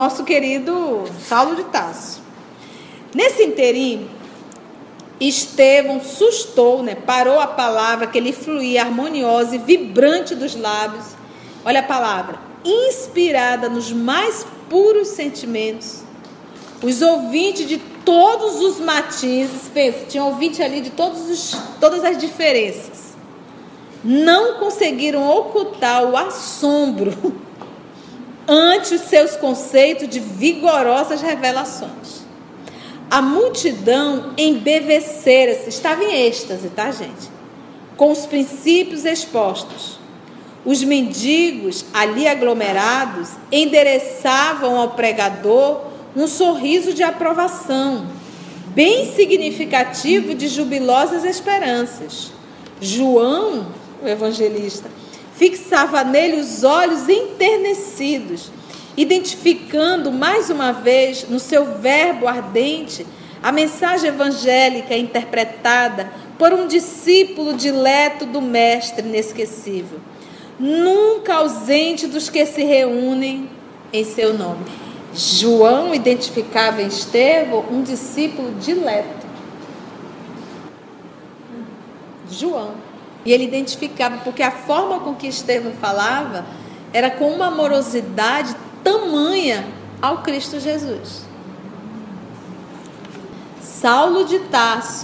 nosso querido Saulo de Tarso. Nesse interim, Estevão sustou, parou a palavra que lhe fluía harmoniosa e vibrante dos lábios. Olha a palavra, inspirada nos mais puros sentimentos. Os ouvintes de todos os matizes, pensa, tinha ouvinte ali de todas as diferenças, não conseguiram ocultar o assombro ante os seus conceitos de vigorosas revelações. A multidão embevecera-se, estava em êxtase, tá, gente? Com os princípios expostos. Os mendigos ali aglomerados endereçavam ao pregador um sorriso de aprovação, bem significativo de jubilosas esperanças. João, o evangelista, fixava nele os olhos enternecidos, identificando mais uma vez no seu verbo ardente a mensagem evangélica interpretada por um discípulo dileto do mestre inesquecível, nunca ausente dos que se reúnem em seu nome. João identificava em Estevão um discípulo dileto. João. E ele identificava, porque a forma com que Estevão falava era com uma amorosidade tamanha ao Cristo Jesus. Saulo de Tarso,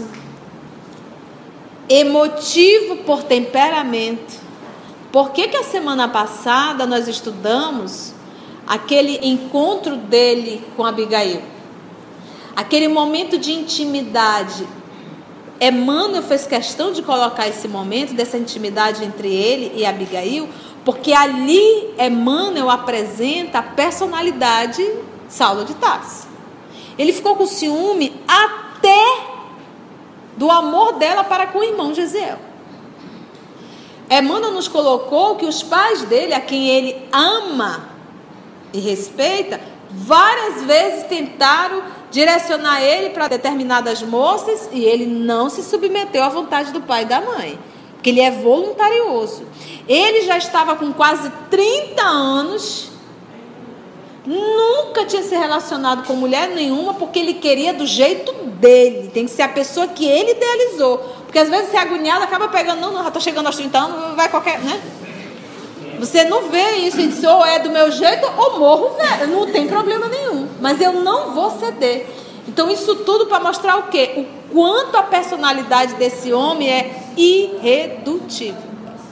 emotivo por temperamento. Por que a semana passada nós estudamos aquele encontro dele com Abigail? Aquele momento de intimidade. Emmanuel fez questão de colocar esse momento dessa intimidade entre ele e Abigail, porque ali Emmanuel apresenta a personalidade Saulo de Tarso. Ele ficou com ciúme até do amor dela para com o irmão Gesiel. Emmanuel nos colocou que os pais dele, a quem ele ama e respeita, várias vezes tentaram direcionar ele para determinadas moças e ele não se submeteu à vontade do pai e da mãe, porque ele é voluntarioso. Ele já estava com quase 30 anos, nunca tinha se relacionado com mulher nenhuma, porque ele queria do jeito dele, tem que ser a pessoa que ele idealizou, porque às vezes você é agoniado, acaba pegando, não, já estou chegando aos 30 anos, vai qualquer, Você não vê isso, ele diz, ou é do meu jeito ou morro, velho. Não tem problema nenhum, mas eu não vou ceder. Então isso tudo para mostrar o quê? O quanto a personalidade desse homem é irredutível.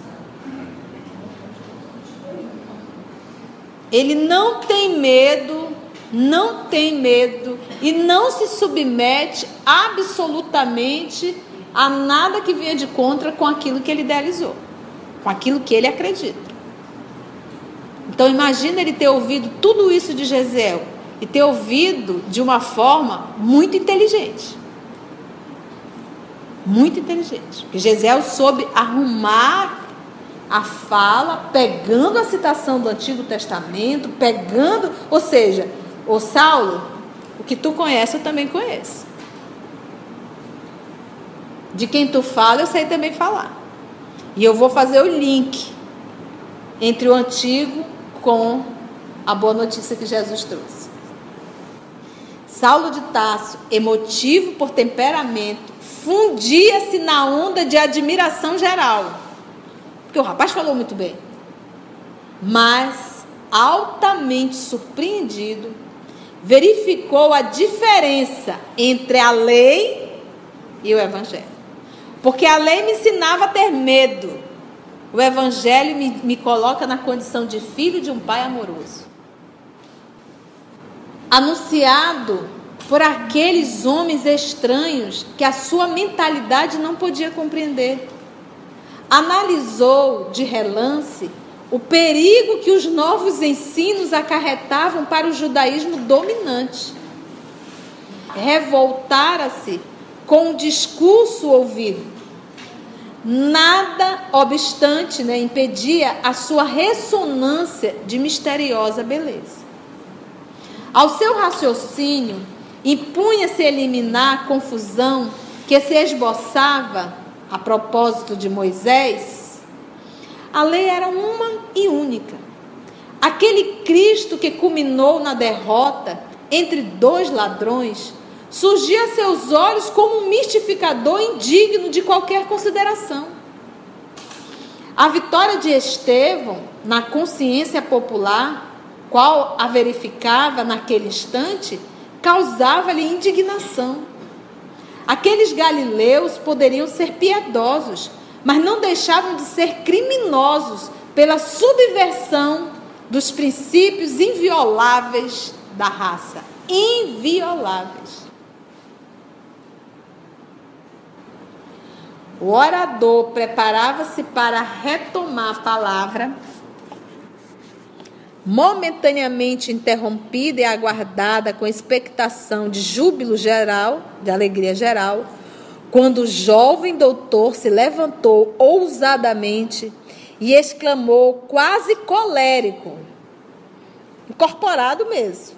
Ele não tem medo e não se submete absolutamente a nada que venha de contra com aquilo que ele idealizou, com aquilo que ele acredita. Então imagina ele ter ouvido tudo isso de Gesiel e ter ouvido de uma forma muito inteligente. Muito inteligente. Porque Gesiel soube arrumar a fala, pegando a citação do Antigo Testamento, ou seja, ô Saulo, o que tu conhece eu também conheço. De quem tu fala eu sei também falar. E eu vou fazer o link entre o Antigo com a boa notícia que Jesus trouxe. Saulo de Tarso, emotivo por temperamento, fundia-se na onda de admiração geral, porque o rapaz falou muito bem, mas altamente surpreendido, verificou a diferença entre a lei e o evangelho, porque a lei me ensinava a ter medo, o evangelho me coloca na condição de filho de um pai amoroso. Anunciado por aqueles homens estranhos que a sua mentalidade não podia compreender. Analisou de relance o perigo que os novos ensinos acarretavam para o judaísmo dominante. Revoltara-se com o discurso ouvido. Nada obstante, impedia a sua ressonância de misteriosa beleza. Ao seu raciocínio, impunha-se eliminar a confusão que se esboçava a propósito de Moisés. A lei era uma e única. aquele Cristo que culminou na derrota entre dois ladrões, surgia a seus olhos como um mistificador indigno de qualquer consideração. A vitória de Estevão na consciência popular, qual a verificava naquele instante, causava-lhe indignação. Aqueles galileus poderiam ser piedosos, mas não deixavam de ser criminosos pela subversão dos princípios invioláveis da raça. Invioláveis. O orador preparava-se para retomar a palavra, momentaneamente interrompida e aguardada com expectação de júbilo geral, de alegria geral, quando o jovem doutor se levantou ousadamente e exclamou, quase colérico, incorporado mesmo,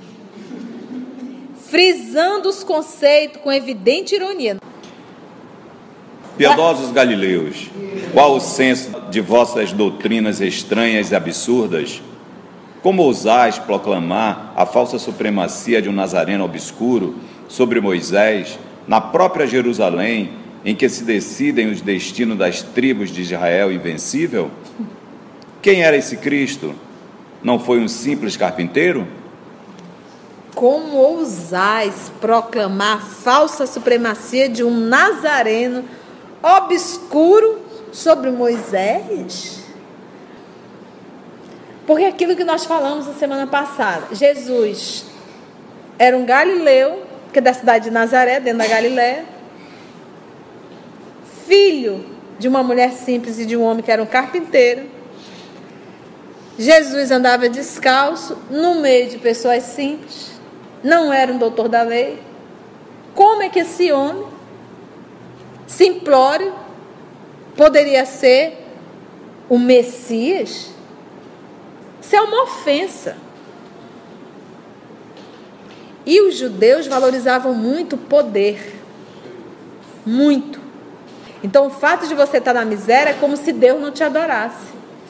frisando os conceitos com evidente ironia: piedosos galileus, qual o senso de vossas doutrinas estranhas e absurdas? Como ousais proclamar a falsa supremacia de um nazareno obscuro sobre Moisés, na própria Jerusalém, em que se decidem os destinos das tribos de Israel invencível? Quem era esse Cristo? Não foi um simples carpinteiro? Como ousais proclamar a falsa supremacia de um nazareno obscuro sobre Moisés? Porque aquilo que nós falamos na semana passada, Jesus era um galileu, que é da cidade de Nazaré, dentro da Galiléia, filho de uma mulher simples e de um homem que era um carpinteiro. Jesus andava descalço, no meio de pessoas simples, não era um doutor da lei. Como é que esse homem simplório poderia ser o Messias? Isso é uma ofensa. E os judeus valorizavam muito o poder. Muito. Então, o fato de você estar na miséria é como se Deus não te adorasse.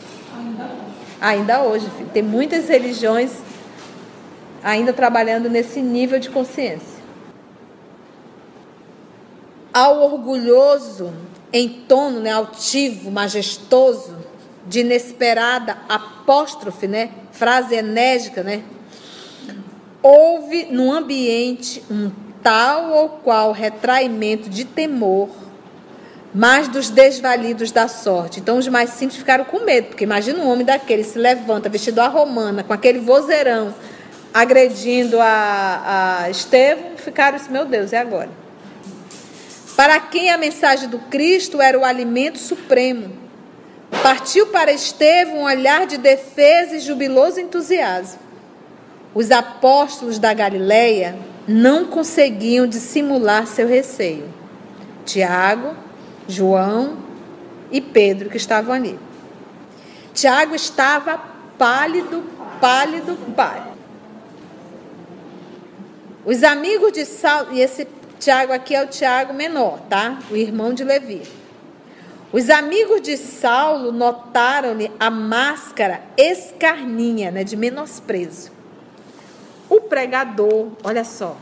Ainda hoje, filho. Tem muitas religiões ainda trabalhando nesse nível de consciência. Ao orgulhoso, em tono, né, altivo, majestoso, de inesperada apóstrofe, né, frase enérgica, né, houve no ambiente um tal ou qual retraimento de temor, mas dos desvalidos da sorte. Então os mais simples ficaram com medo, porque imagina um homem daquele se levanta vestido à romana, com aquele vozeirão, agredindo a Estevão, ficaram assim, meu Deus, e agora? Para quem a mensagem do Cristo era o alimento supremo, partiu para Estevão um olhar de defesa e jubiloso entusiasmo. Os apóstolos da Galileia não conseguiam dissimular seu receio. Tiago, João e Pedro, que estavam ali. Tiago estava pálido. Os amigos de Saulo, e esse Tiago aqui é o Tiago menor, tá? O irmão de Levi. Os amigos de Saulo notaram-lhe a máscara escarninha, né, de menosprezo. O pregador, olha só,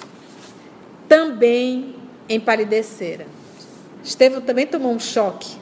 também empalidecera. Estevão também tomou um choque.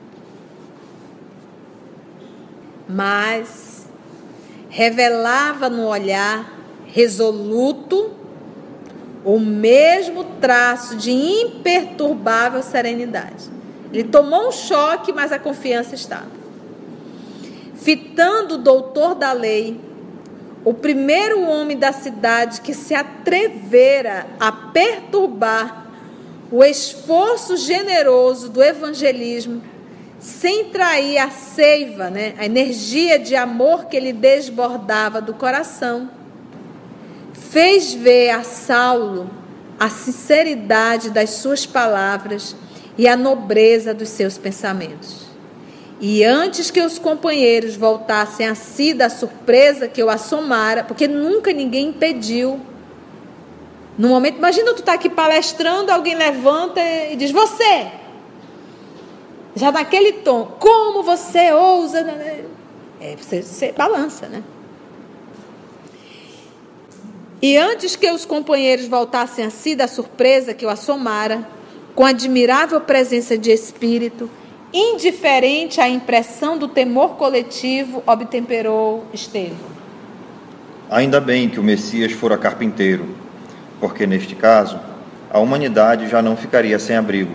Mas revelava no olhar resoluto o mesmo traço de imperturbável serenidade. Ele tomou um choque, mas a confiança estava. Fitando o doutor da lei, o primeiro homem da cidade que se atrevera a perturbar o esforço generoso do evangelismo, sem trair a seiva, né, a energia de amor que lhe desbordava do coração, fez ver a Saulo a sinceridade das suas palavras e a nobreza dos seus pensamentos. E antes que os companheiros voltassem a si da surpresa que o assomara, porque nunca ninguém impediu. No momento, imagina tu estar aqui palestrando, alguém levanta e diz, você, já naquele tom, como você ousa? Você balança, né? E antes que os companheiros voltassem a si da surpresa que o assomara, com admirável presença de espírito, indiferente à impressão do temor coletivo, obtemperou Estevão. Ainda bem que o Messias fora carpinteiro, porque neste caso, a humanidade já não ficaria sem abrigo.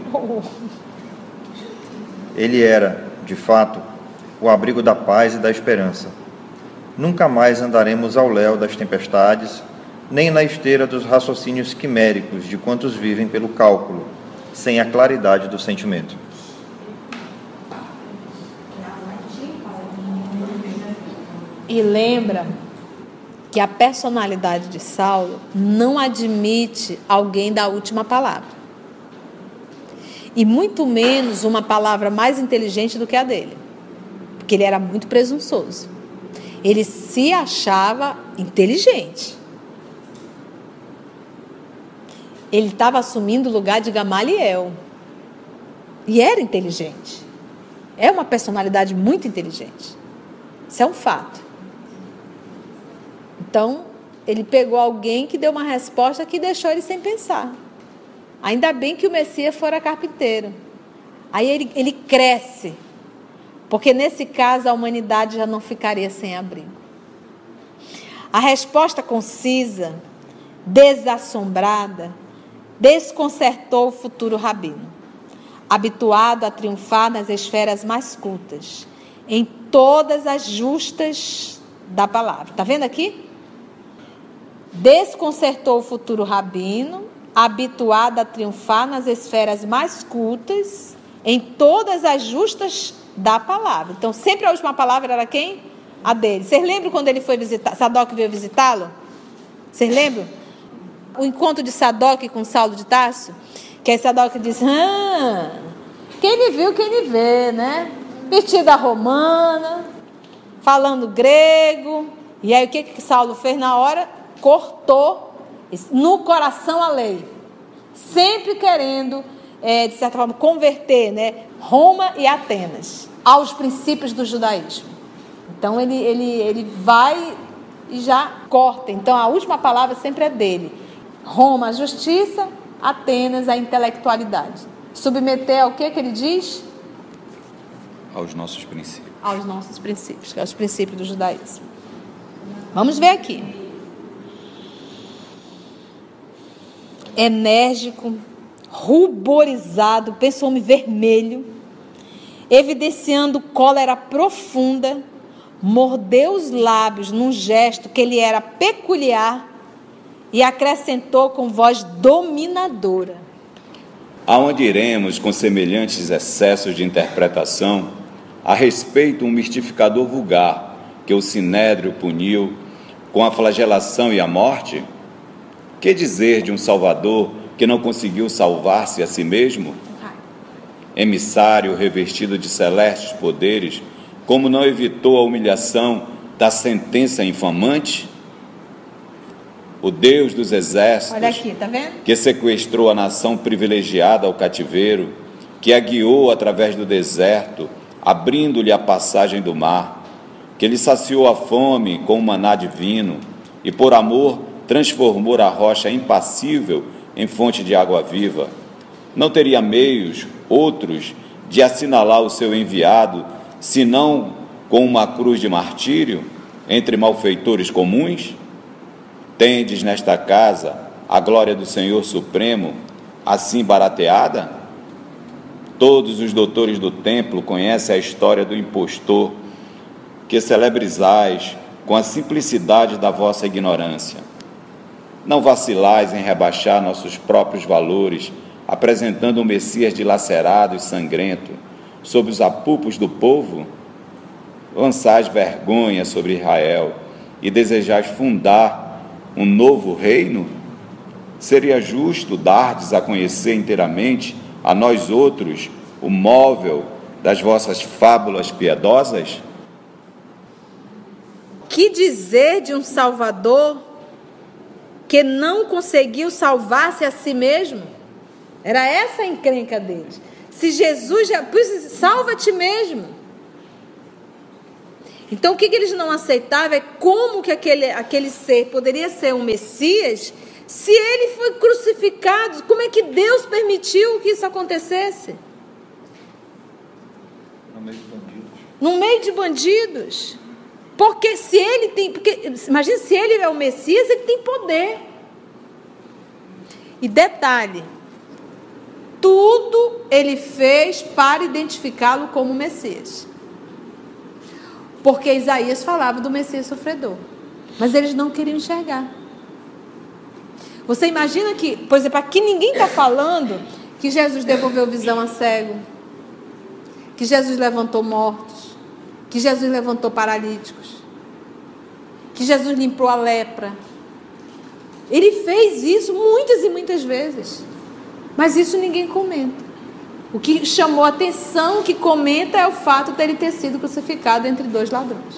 Ele era, de fato, o abrigo da paz e da esperança. Nunca mais andaremos ao léu das tempestades, nem na esteira dos raciocínios quiméricos de quantos vivem pelo cálculo, sem a claridade do sentimento. E lembra que a personalidade de Saulo não admite alguém da última palavra. E muito menos uma palavra mais inteligente do que a dele. Porque ele era muito presunçoso. Ele se achava inteligente. Ele estava assumindo o lugar de Gamaliel. E era inteligente. É uma personalidade muito inteligente. Isso é um fato. Então, ele pegou alguém que deu uma resposta que deixou ele sem pensar. Ainda bem que o Messias fora carpinteiro. Aí ele cresce. Porque nesse caso a humanidade já não ficaria sem abrigo. A resposta concisa, desassombrada, desconcertou o futuro rabino, habituado a triunfar nas esferas mais cultas, em todas as justas da palavra. Está vendo aqui? Desconcertou o futuro rabino, habituado a triunfar nas esferas mais cultas, em todas as justas da palavra. Então, sempre a última palavra era quem? A dele. Vocês lembram quando ele foi visitar, Sadoc veio visitá-lo? Vocês lembram? O encontro de Sadoc com Saulo de Tarso? Que aí Sadoc disse, quem ele viu, quem ele vê, né? Vestida romana, falando grego. E aí o que Saulo fez na hora? Cortou no coração a lei. Sempre querendo, de certa forma, converter, né, Roma e Atenas aos princípios do judaísmo. Então ele vai e já corta. Então a última palavra sempre é dele. Roma, a justiça, Atenas, a intelectualidade. Submeter ao que ele diz? Aos nossos princípios. Aos nossos princípios, que é os princípios do judaísmo. Vamos ver aqui. Enérgico, ruborizado, pensa um homem vermelho, evidenciando cólera profunda, mordeu os lábios num gesto que lhe era peculiar e acrescentou com voz dominadora. Aonde iremos com semelhantes excessos de interpretação a respeito um mistificador vulgar que o Sinédrio puniu com a flagelação e a morte? Que dizer de um Salvador que não conseguiu salvar-se a si mesmo? Emissário revestido de celestes poderes, como não evitou a humilhação da sentença infamante? O Deus dos exércitos, olha aqui, tá vendo? Que sequestrou a nação privilegiada ao cativeiro, que a guiou através do deserto, abrindo-lhe a passagem do mar, que lhe saciou a fome com o maná divino, e por amor transformou a rocha impassível em fonte de água viva, não teria meios, outros, de assinalar o seu enviado, senão com uma cruz de martírio, entre malfeitores comuns? Tendes nesta casa a glória do Senhor Supremo, assim barateada? Todos os doutores do templo conhecem a história do impostor, que celebrizais com a simplicidade da vossa ignorância. Não vacilais em rebaixar nossos próprios valores, apresentando um Messias dilacerado e sangrento sob os apupos do povo? Lançais vergonha sobre Israel e desejais fundar um novo reino? Seria justo dardes a conhecer inteiramente a nós outros o móvel das vossas fábulas piedosas? Que dizer de um Salvador que não conseguiu salvar-se a si mesmo? Era essa a encrenca deles. Se Jesus já... salva-te mesmo. Então, o que eles não aceitavam é como que aquele ser poderia ser um Messias se ele foi crucificado. Como é que Deus permitiu que isso acontecesse? No meio de bandidos. No meio de bandidos. Porque se ele tem... imagina, se ele é o Messias, ele tem poder. E detalhe, tudo ele fez para identificá-lo como Messias. Porque Isaías falava do Messias sofredor. Mas eles não queriam enxergar. Você imagina que, por exemplo, aqui ninguém está falando que Jesus devolveu visão a cego, que Jesus levantou mortos, que Jesus levantou paralíticos, que Jesus limpou a lepra. Ele fez isso muitas e muitas vezes. Mas isso ninguém comenta. O que chamou a atenção, que comenta, é o fato de ele ter sido crucificado entre dois ladrões.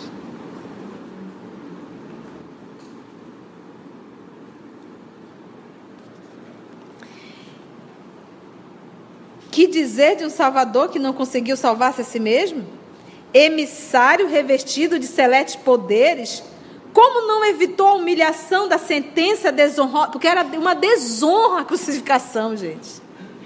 Que dizer de um Salvador que não conseguiu salvar-se a si mesmo? Emissário revestido de celestes poderes, como não evitou a humilhação da sentença desonrosa? Porque era uma desonra a crucificação, gente.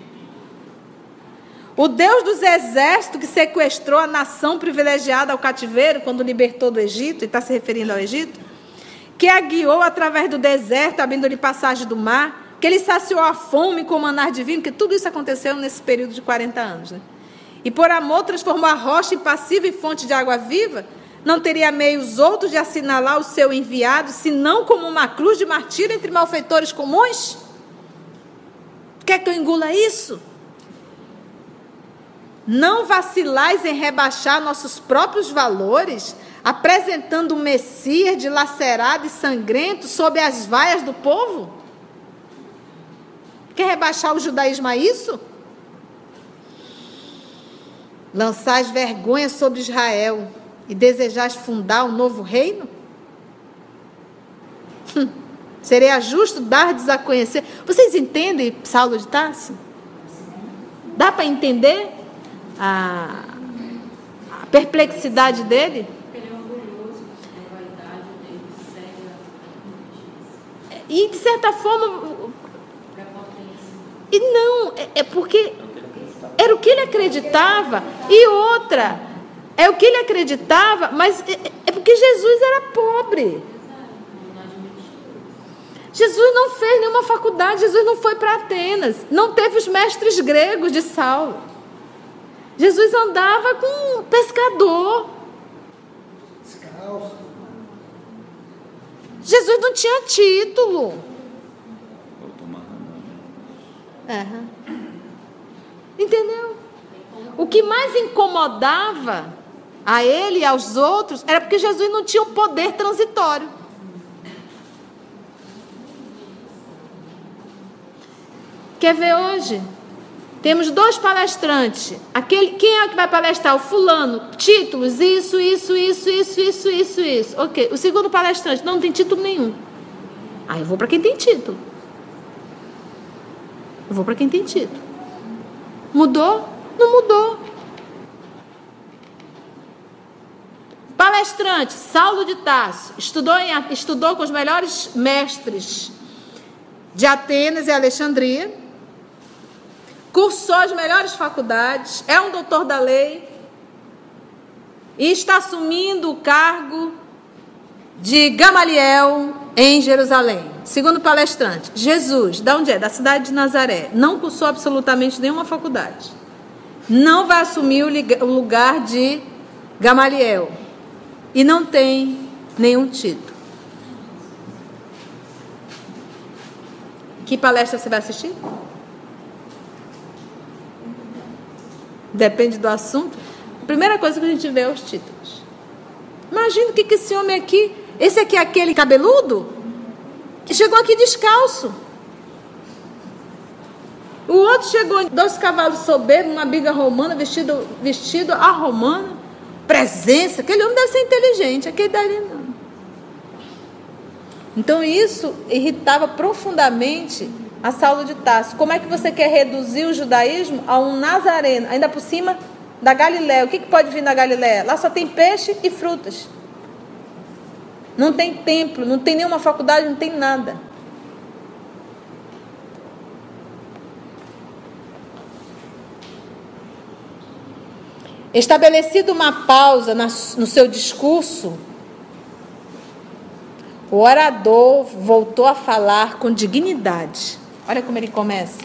O Deus dos exércitos que sequestrou a nação privilegiada ao cativeiro quando libertou do Egito, e está se referindo ao Egito, que a guiou através do deserto, abrindo-lhe passagem do mar, que ele saciou a fome com o maná divino, que tudo isso aconteceu nesse período de 40 anos, né? E por amor transformou a rocha impassível em fonte de água viva, não teria meios outros de assinalar o seu enviado, senão como uma cruz de martírio entre malfeitores comuns? Quer que eu engula isso? Não vacilais em rebaixar nossos próprios valores, apresentando um Messias dilacerado e sangrento sob as vaias do povo? Quer rebaixar o judaísmo a isso? Lançais vergonha sobre Israel e desejais fundar um novo reino? Seria justo dar-lhes a conhecer. Vocês entendem Saulo de Tarso? Dá para entender a perplexidade dele? Ele é orgulhoso, a vaidade dele cega. E de certa forma... E não, é porque era o que ele acreditava. E outra, é o que ele acreditava, mas é porque Jesus era pobre. Jesus não fez nenhuma faculdade, Jesus não foi para Atenas, não teve os mestres gregos de Saulo. Jesus andava com um pescador. Jesus não tinha título. Entendeu? O que mais incomodava a ele e aos outros era porque Jesus não tinha um poder transitório. Quer ver hoje? Temos 2 palestrantes. Quem é o que vai palestrar? O fulano. Títulos, isso. Ok. O segundo palestrante não tem título nenhum. Eu vou para quem tem título. Mudou? Não mudou. Palestrante, Saulo de Tarso. Estudou com os melhores mestres de Atenas e Alexandria. Cursou as melhores faculdades, é um doutor da lei e está assumindo o cargo de Gamaliel em Jerusalém. Segundo palestrante, Jesus, de onde é? Da cidade de Nazaré, não cursou absolutamente nenhuma faculdade. Não vai assumir o lugar de Gamaliel e não tem nenhum título. Que palestra você vai assistir? Depende do assunto. A primeira coisa que a gente vê é os títulos. Imagina o que esse homem aqui... Esse aqui é aquele cabeludo que chegou aqui descalço. O outro chegou em 2 cavalos soberbos, uma biga romana, vestido a romana. Presença. Aquele homem deve ser inteligente. Aquele dali não. Então isso irritava profundamente a Saulo de Tarso. Como é que você quer reduzir o judaísmo a um nazareno, ainda por cima da Galiléia. O que pode vir da Galiléia? Lá só tem peixe e frutas. Não tem templo, não tem nenhuma faculdade, não tem nada. Estabelecido uma pausa no seu discurso, o orador voltou a falar com dignidade. Olha como ele começa.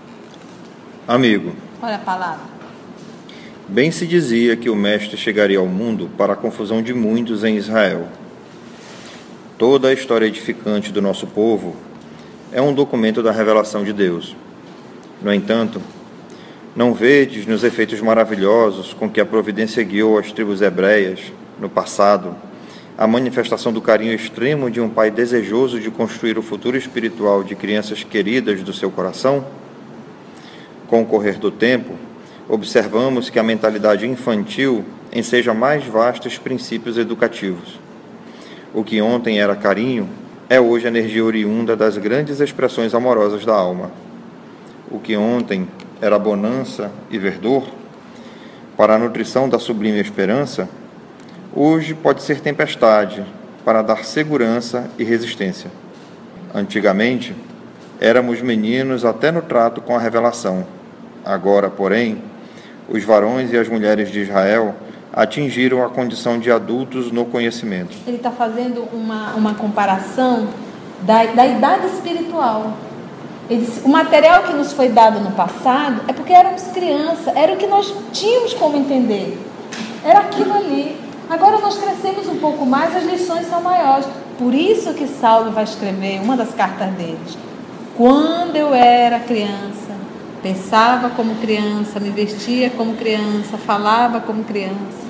Amigo, olha a palavra. Bem se dizia que o Mestre chegaria ao mundo para a confusão de muitos em Israel. Toda a história edificante do nosso povo é um documento da revelação de Deus. No entanto, não vedes nos efeitos maravilhosos com que a providência guiou as tribos hebreias, no passado, a manifestação do carinho extremo de um pai desejoso de construir o futuro espiritual de crianças queridas do seu coração? Com o correr do tempo, observamos que a mentalidade infantil enseja mais vastos princípios educativos. O que ontem era carinho, é hoje energia oriunda das grandes expressões amorosas da alma. O que ontem era bonança e verdor, para a nutrição da sublime esperança, hoje pode ser tempestade, para dar segurança e resistência. Antigamente, éramos meninos até no trato com a revelação. Agora, porém, os varões e as mulheres de Israel atingiram a condição de adultos no conhecimento. Ele está fazendo uma comparação da idade espiritual. Ele disse, o material que nos foi dado no passado é porque éramos crianças, era o que nós tínhamos como entender. Era aquilo ali. Agora nós crescemos um pouco mais, as lições são maiores. Por isso que Saulo vai escrever uma das cartas deles. Quando eu era criança, pensava como criança, me vestia como criança, falava como criança.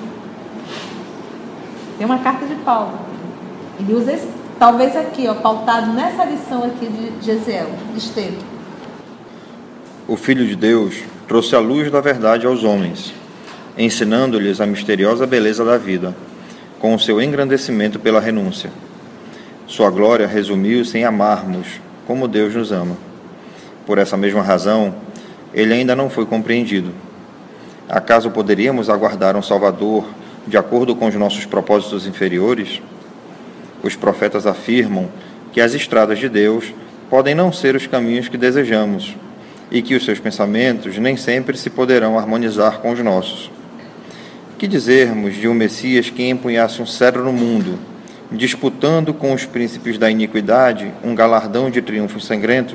Tem uma carta de Paulo. Ele usa esse, talvez aqui, pautado nessa lição aqui de Estevão. O Filho de Deus trouxe a luz da verdade aos homens, ensinando-lhes a misteriosa beleza da vida, com o seu engrandecimento pela renúncia. Sua glória resumiu-se em amarmos, como Deus nos ama. Por essa mesma razão, ele ainda não foi compreendido. Acaso poderíamos aguardar um Salvador de acordo com os nossos propósitos inferiores? Os profetas afirmam que as estradas de Deus podem não ser os caminhos que desejamos e que os seus pensamentos nem sempre se poderão harmonizar com os nossos. Que dizermos de um Messias que empunhasse um cetro no mundo, disputando com os príncipes da iniquidade um galardão de triunfos sangrentos?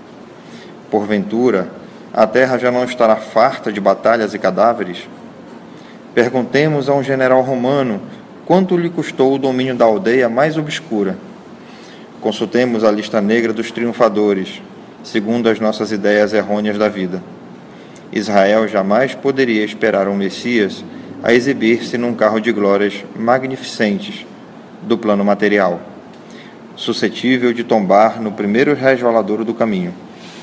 Porventura, a terra já não estará farta de batalhas e cadáveres? Perguntemos a um general romano quanto lhe custou o domínio da aldeia mais obscura. Consultemos a lista negra dos triunfadores, segundo as nossas ideias errôneas da vida. Israel jamais poderia esperar um Messias a exibir-se num carro de glórias magnificentes do plano material, suscetível de tombar no primeiro resvaladouro do caminho.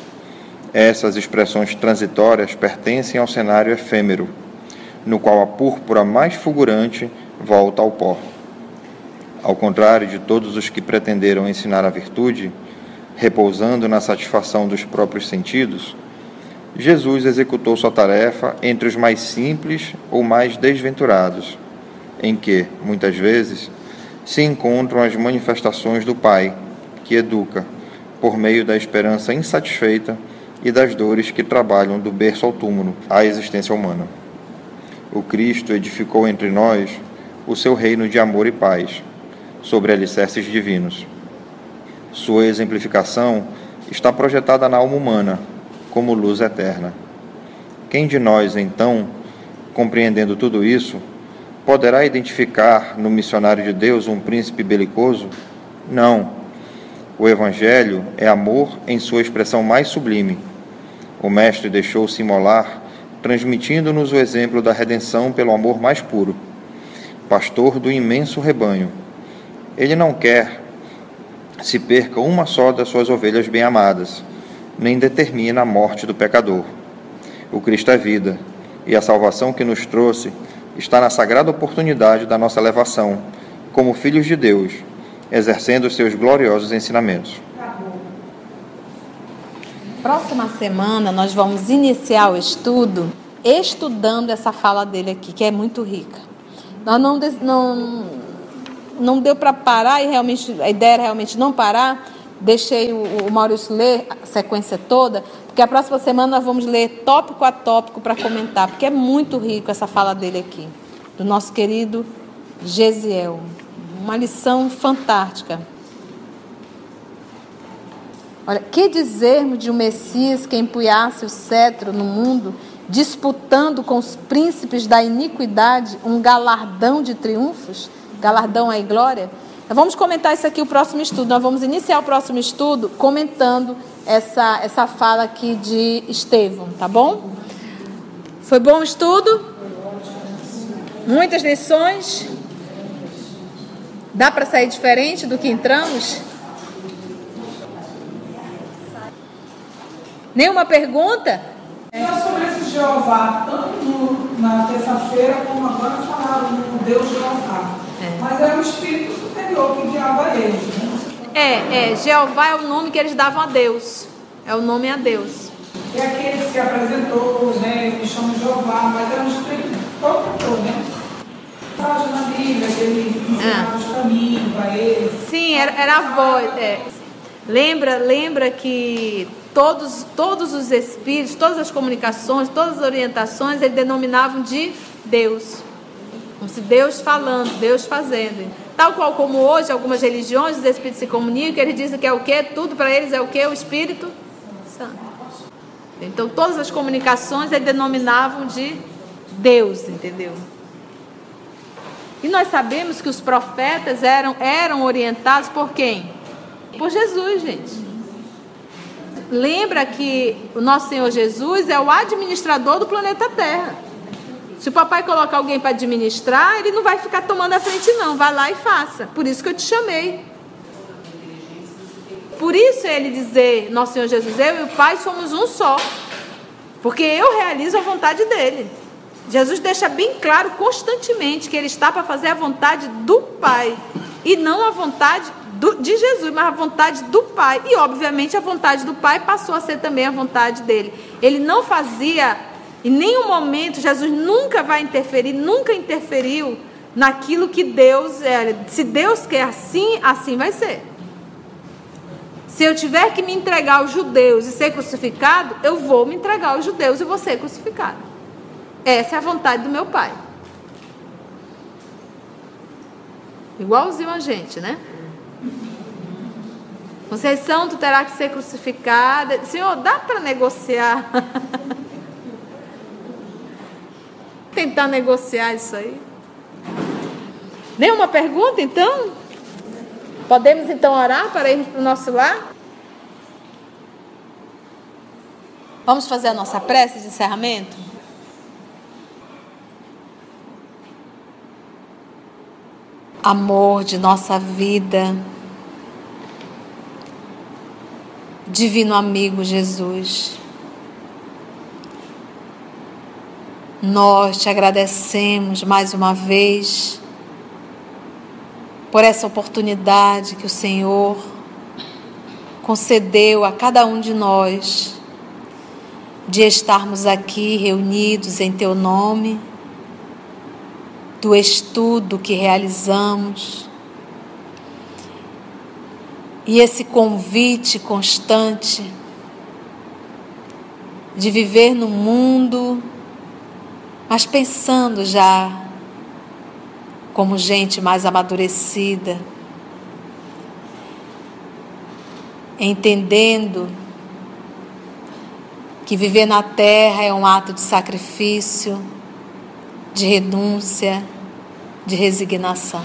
Essas expressões transitórias pertencem ao cenário efêmero, no qual a púrpura mais fulgurante volta ao pó. Ao contrário de todos os que pretenderam ensinar a virtude, repousando na satisfação dos próprios sentidos, Jesus executou sua tarefa entre os mais simples ou mais desventurados, em que, muitas vezes, se encontram as manifestações do Pai, que educa, por meio da esperança insatisfeita e das dores que trabalham do berço ao túmulo, a existência humana. O Cristo edificou entre nós o seu reino de amor e paz, sobre alicerces divinos. Sua exemplificação está projetada na alma humana, como luz eterna. Quem de nós, então, compreendendo tudo isso, poderá identificar no missionário de Deus um príncipe belicoso? Não. O Evangelho é amor em sua expressão mais sublime. O Mestre deixou-se imolar, transmitindo-nos o exemplo da redenção pelo amor mais puro. Pastor do imenso rebanho, ele não quer se perca uma só das suas ovelhas bem-amadas, nem determina a morte do pecador. O Cristo é vida, e a salvação que nos trouxe está na sagrada oportunidade da nossa elevação, como filhos de Deus, exercendo os seus gloriosos ensinamentos. Próxima semana nós vamos iniciar o estudo estudando essa fala dele aqui, que é muito rica. Nós não deu para parar, e realmente a ideia era realmente não parar. Deixei o Maurício ler a sequência toda, porque a próxima semana nós vamos ler tópico a tópico para comentar, porque é muito rico essa fala dele aqui, do nosso querido Gesiel. Uma lição fantástica. Olha, que dizermos de um Messias que empunhasse o cetro no mundo, disputando com os príncipes da iniquidade um galardão de triunfos? Galardão e glória? Nós vamos comentar isso aqui o próximo estudo. Nós vamos iniciar o próximo estudo comentando essa fala aqui de Estevão, tá bom? Foi bom o estudo? Muitas lições? Dá para sair diferente do que entramos? Nenhuma pergunta? Nós sobre esse Jeová, tanto na terça-feira como agora falaram no Deus Jeová. Mas é o espírito superior que guiava eles, né? Jeová é o nome que eles davam a Deus. É o nome a Deus. É aquele que se apresentou, né? Ele chama Jeová, mas é um espírito protetor, né? Fala na Bíblia que ele ensinava os caminhos para eles. Sim, era a voz. Lembra que todos os espíritos, todas as comunicações, todas as orientações, eles denominavam de Deus. Como se Deus falando, Deus fazendo. Tal qual como hoje, algumas religiões, os espíritos se comunicam, eles dizem que é o quê? Tudo para eles é o quê? O Espírito Santo. Então, todas as comunicações eles denominavam de Deus, entendeu? E nós sabemos que os profetas eram orientados por quem? Por Jesus, gente. Lembra que o nosso Senhor Jesus é o administrador do planeta Terra. Se o papai coloca alguém para administrar, ele não vai ficar tomando a frente não, vai lá e faça. Por isso que eu te chamei. Por isso ele dizer, nosso Senhor Jesus, eu e o Pai somos um só. Porque eu realizo a vontade dele. Jesus deixa bem claro constantemente que ele está para fazer a vontade do Pai. E não a vontade de Jesus, mas a vontade do Pai. E obviamente a vontade do Pai passou a ser também a vontade dele. Ele não fazia... Em nenhum momento, Jesus nunca vai interferir, nunca interferiu naquilo que Deus é. Se Deus quer assim, assim vai ser. Se eu tiver que me entregar aos judeus e ser crucificado, eu vou me entregar aos judeus e vou ser crucificado. Essa é a vontade do meu Pai. Igualzinho a gente, né? Conceição, tu terá que ser crucificada. Senhor, dá para negociar? Tentar negociar isso aí. Nenhuma pergunta, então? Podemos, então, orar para irmos para o nosso lar? Vamos fazer a nossa prece de encerramento? Amor de nossa vida, divino amigo Jesus, nós te agradecemos mais uma vez por essa oportunidade que o Senhor concedeu a cada um de nós de estarmos aqui reunidos em Teu nome, do estudo que realizamos e esse convite constante de viver no mundo, mas pensando já como gente mais amadurecida, entendendo que viver na terra é um ato de sacrifício, de renúncia, de resignação.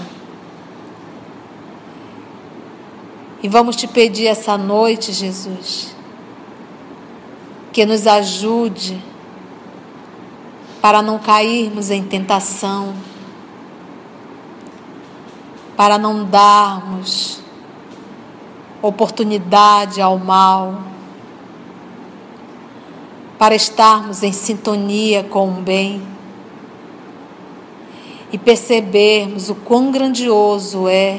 E vamos te pedir essa noite, Jesus, que nos ajude para não cairmos em tentação, para não darmos oportunidade ao mal, para estarmos em sintonia com o bem e percebermos o quão grandioso é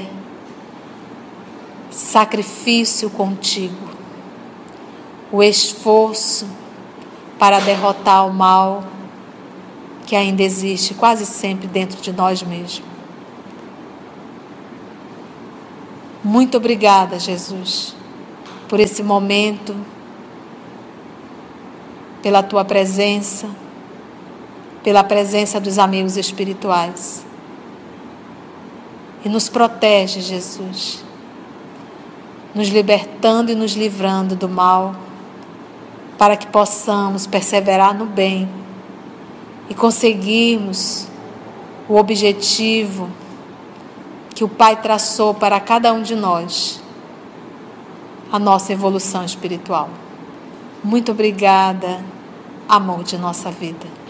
sacrifício contigo, o esforço para derrotar o mal que ainda existe quase sempre dentro de nós mesmos. Muito obrigada, Jesus, por esse momento, pela tua presença, pela presença dos amigos espirituais. E nos protege, Jesus, nos libertando e nos livrando do mal, para que possamos perseverar no bem e conseguirmos o objetivo que o Pai traçou para cada um de nós, a nossa evolução espiritual. Muito obrigada, amor de nossa vida.